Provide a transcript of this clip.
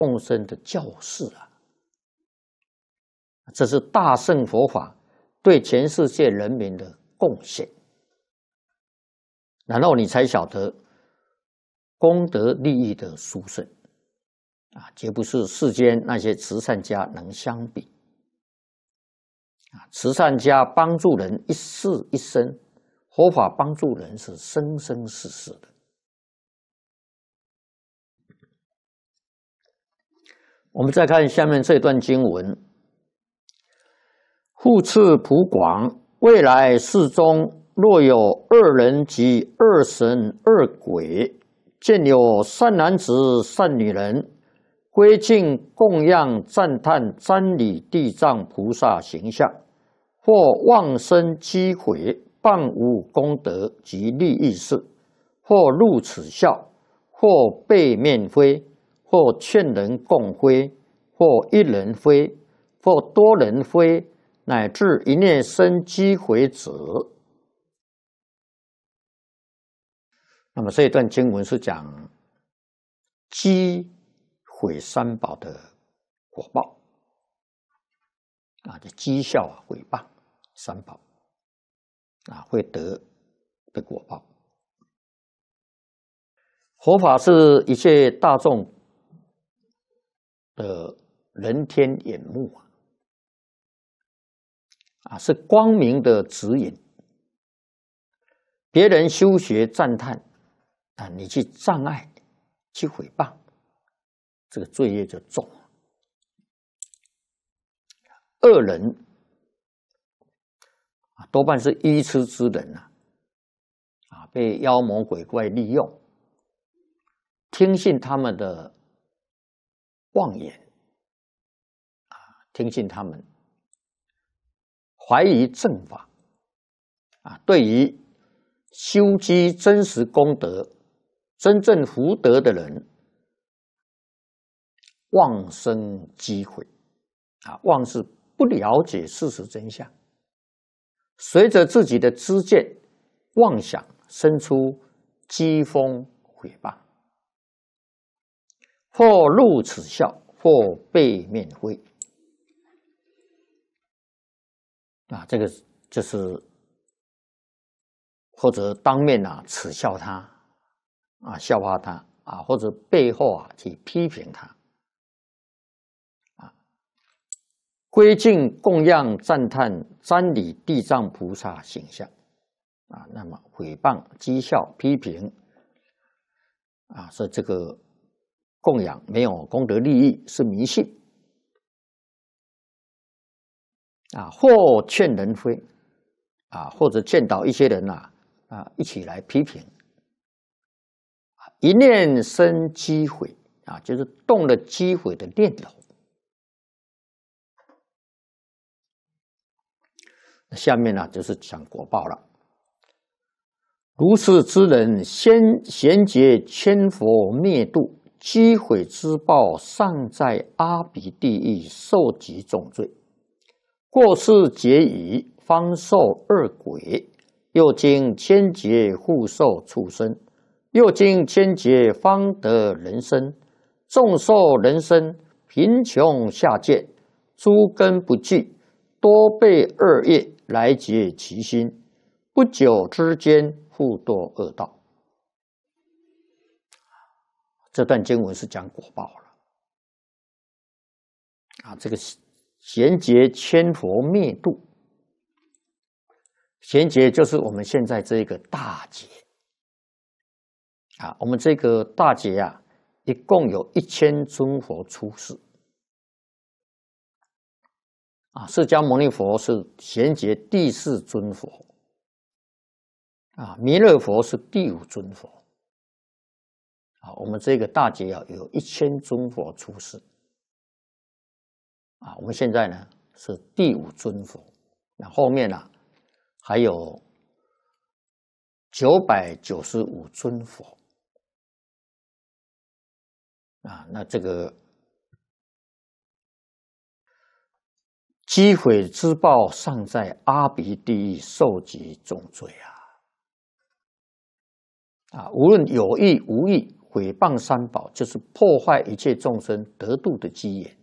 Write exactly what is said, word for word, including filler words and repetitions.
众生的教示啊。这是大乘佛法对全世界人民的贡献，然后你才晓得功德利益的殊胜啊，绝不是世间那些慈善家能相比啊。慈善家帮助人一世一生，佛法帮助人是生生世世的。我们再看下面这段经文。复次普广，未来世中，若有二人及二神二鬼，见有善男子、善女人，归敬供养赞叹瞻礼地藏菩萨形象，或妄生讥毁，谤无功德及利益事，或入此笑，或背面非，或劝人共非，或一人非，或多人非，乃至一念生讥毁者。那么这一段经文是讲讥毁三宝的果报啊，这讥笑啊、毁谤三宝啊，会得的果报。佛法是一切大众的人天眼目啊。啊，是光明的指引。别人修学赞叹啊，你去障碍、去毁谤，这个罪业就重。恶人啊，多半是愚痴之人呐，啊，被妖魔鬼怪利用，听信他们的妄言，啊，听信他们。怀疑正法啊，对于修积真实功德、真正福德的人，妄生讥毁啊，妄是不了解事实真相，随着自己的知见、妄想生出讥讽毁谤，或入此笑，或背面非。啊，这个就是或者当面啊耻笑他，啊笑话他啊，或者背后啊去批评他，啊，归敬供养赞叹瞻礼地藏菩萨形象，啊，那么毁谤、讥笑、批评，啊，说这个供养没有功德利益，是迷信。啊，或劝人非，啊，或者劝导一些人呐，啊，一起来批评，一念生讥毁，啊，就是动了讥毁的念头。下面呢，就是讲果报了。如是之人，先贤劫千佛灭度，讥毁之报，尚在阿鼻地狱受极重罪。过世劫已，方受恶鬼；又经千劫，复受畜生；又经千劫，方得人身。众受人身，贫穷下贱，诸根不具，多被恶业来结其心，不久之间，复堕恶道。这段经文是讲果报了啊，这个贤劫千佛灭度，贤劫就是我们现在这个大劫啊，我们这个大劫啊，一共有一千尊佛出世啊，释迦牟尼佛是贤劫第四尊佛啊，弥勒佛是第五尊佛啊，我们这个大劫啊，有一千尊佛出世。啊，我们现在呢是第五尊佛，那后面呢、啊、还有九百九十五尊佛啊，那这个击毁之报尚在阿鼻地狱受极重罪啊！啊，无论有意无意， 毁谤三宝，就是破坏一切众生得度的机缘。